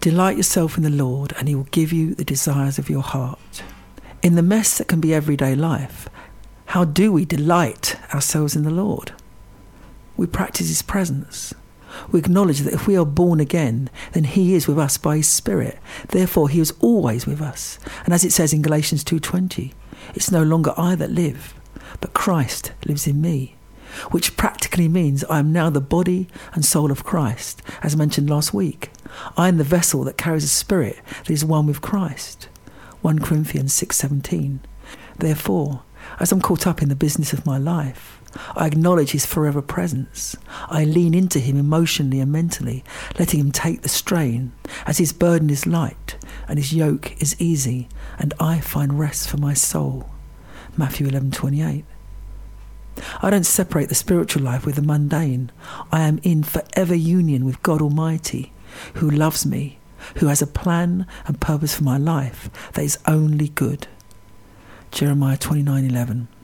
Delight yourself in the Lord, and he will give you the desires of your heart. In the mess that can be everyday life, how do we delight ourselves in the Lord? We practice his presence. We acknowledge that if we are born again, then he is with us by his Spirit. Therefore, he is always with us. And as it says in Galatians 2:20, it's no longer I that live, but Christ lives in me, which practically means I am now the body and soul of Christ, as mentioned last week. I am the vessel that carries a spirit that is one with Christ. 1 Corinthians 6:17. Therefore, as I'm caught up in the business of my life, I acknowledge his forever presence. I lean into him emotionally and mentally, letting him take the strain, as his burden is light and his yoke is easy, and I find rest for my soul. Matthew 11:28. I don't separate the spiritual life with the mundane. I am in forever union with God Almighty, who loves me, who has a plan and purpose for my life that is only good. Jeremiah 29:11.